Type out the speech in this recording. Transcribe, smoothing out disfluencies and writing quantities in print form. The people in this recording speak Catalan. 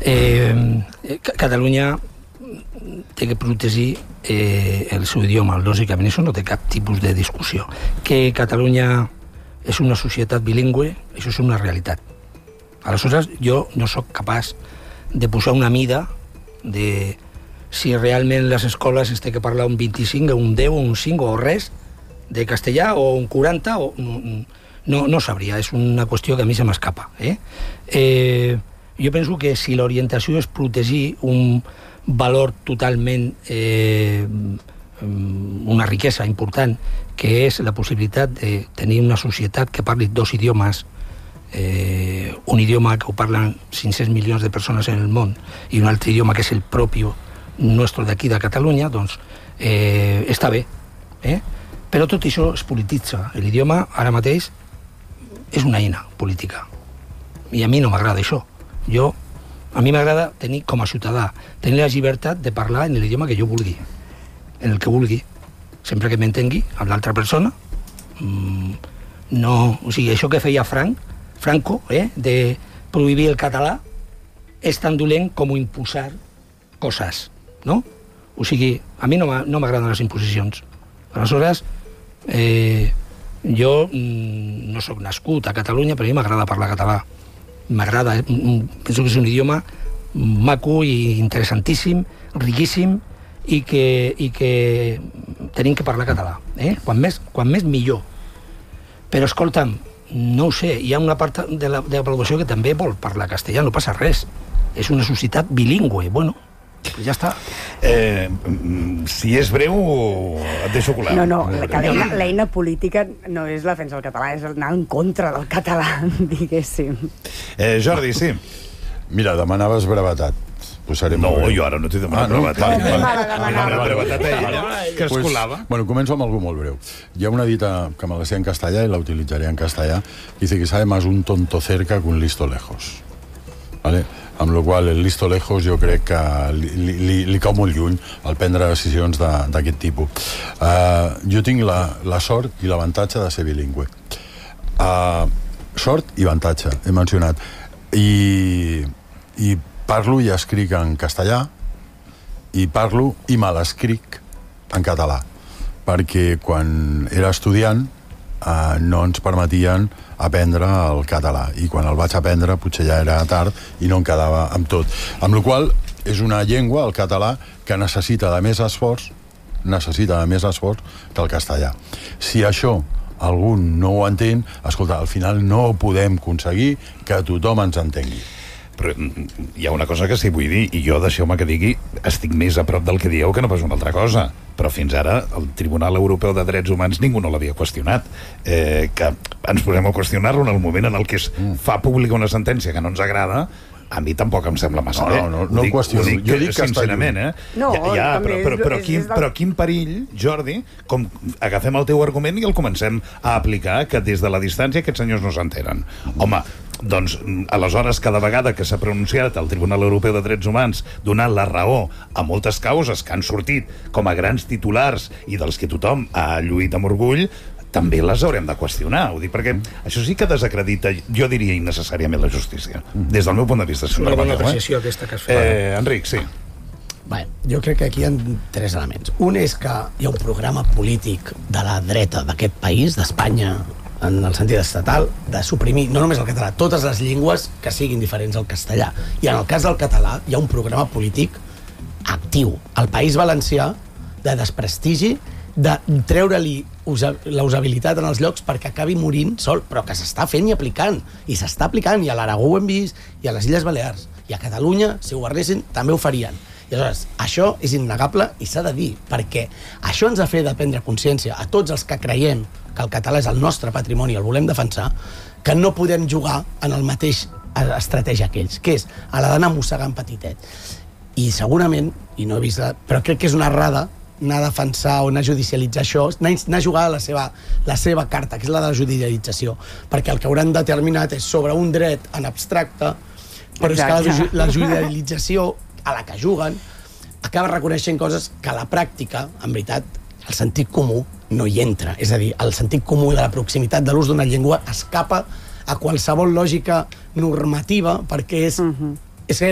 Catalunya té que protegir el seu idioma, lògicament, això no té cap tipus de discussió. Que Catalunya és una societat bilingüe, això és una realitat. Aleshores, jo no sóc capaç de posar una mida de si realment les escoles es té que parlar un 25, un 10, un 5 o res de castellà, o un 40, o... No sabria, és una qüestió que a mi se m'escapa. Jo penso que si l'orientació és protegir un valor totalment, una riquesa important, que és la possibilitat de tenir una societat que parli dos idiomes, un idioma que ho parlen 500 milions de persones en el món i un altre idioma que és el propi nostre d'aquí de Catalunya, doncs està bé. Però tot això es polititza. L'idioma ara mateix és una eina política. I a mi no m'agrada això. A mi m'agrada tenir, com a ciutadà, tenir la llibertat de parlar en l'idioma que jo vulgui, en el que vulgui, sempre que m'entengui amb l'altra persona. O sigui, això que feia Franco, de prohibir el català, és tan dolent com imposar coses, no? O sigui, a mi no m'agraden les imposicions. Aleshores, jo no sóc nascut a Catalunya, però a mi m'agrada parlar català. M'agrada, penso que és un idioma maco i interessantíssim, riquíssim, i que tenim que parlar català. Quan més millor. Però escolta'm, no ho sé, hi ha una part de la població que també vol parlar castellà, no passa res. És una societat bilingüe, bueno, ja està. Si és breu, et deixo colar. No, l'eina política no és la defensa del català, és anar en contra del català, diguéssim. Jordi, sí. Mira, demanaves brevetat. No, jo ara no t'he demanat brevetat. Brevetat a ella, que es colava. Bueno, començo amb algú molt breu. Hi ha una dita que me la sé en castellà i la utilitzaré en castellà. Dice que sabe más un tonto cerca que un listo lejos. ¿Vale? Amb la qual el listo lejos jo crec que li cau molt lluny al prendre decisions d'aquest tipus. Jo tinc la sort i l'avantatge de ser bilingüe. Sort i avantatge, he mencionat. I parlo i escric en castellà, i parlo i me l'escric en català, perquè quan era estudiant no ens permetien aprendre el català, i quan el vaig aprendre potser ja era tard i no em quedava amb tot. Amb la qual és una llengua, el català, que necessita de més esforç que el castellà. Si això algú no ho entén, escolta, al final no podem aconseguir que tothom ens entengui. Però hi ha una cosa que sí vull dir, i jo, deixeu-me que digui, estic més a prop del que dieu que no pas una altra cosa. Però fins ara el Tribunal Europeu de Drets Humans ningú no l'havia qüestionat. Que ens posem a qüestionar-lo en el moment en el que es fa pública una sentència que no ens agrada, a mi tampoc em sembla massa bé. No ho qüestiono. Jo dic sincerament, però quin perill, Jordi, com agafem el teu argument i el comencem a aplicar, que des de la distància aquests senyors no s'entenen. Home, doncs, aleshores, cada vegada que s'ha pronunciat el Tribunal Europeu de Drets Humans donant la raó a moltes causes que han sortit com a grans titulars i dels que tothom ha lluït amb orgull, també les haurem de qüestionar. Ho dic perquè això sí que desacredita, jo diria, innecessàriament la justícia. Des del meu punt de vista. És una bona apreciació aquesta que has fet. Enric, sí. Bé, jo crec que aquí hi ha tres elements. Un és que hi ha un programa polític de la dreta d'aquest país, d'Espanya, en el sentit estatal, de suprimir, no només el català, totes les llengües que siguin diferents al castellà. I en el cas del català hi ha un programa polític actiu. Al País Valencià, de desprestigi, de treure-li la usabilitat en els llocs perquè acabi morint sol, però que s'està fent i aplicant. I s'està aplicant, i a l'Aragó ho hem vist, i a les Illes Balears. I a Catalunya, si ho governessin, també ho farien. I aleshores, això és innegable i s'ha de dir, perquè això ens ha fet de prendre consciència a tots els que creiem que el català és el nostre patrimoni i el volem defensar, que no podem jugar en el mateix estratègia que ells, que és a la d'anar mossegant petitet. I segurament, i no he vist, però crec que és una errada anar a defensar o anar a judicialitzar això, anar a jugar a la seva carta, que és la de la judicialització, perquè el que hauran determinat és sobre un dret en abstracte, però és que la judicialització a la que juguen acaba reconeixent coses que a la pràctica, en veritat, el sentit comú no hi entra. És a dir, el sentit comú de la proximitat de l'ús d'una llengua escapa a qualsevol lògica normativa perquè és